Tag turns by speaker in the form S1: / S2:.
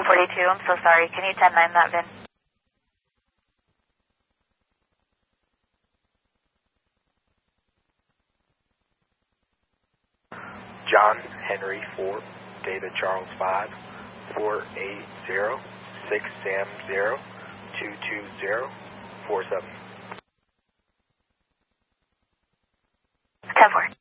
S1: 42, I'm so sorry. Can you 10-9 that VIN?
S2: John Henry 4, David Charles 5, 480 6 Sam 0 220 47.
S1: 10-4.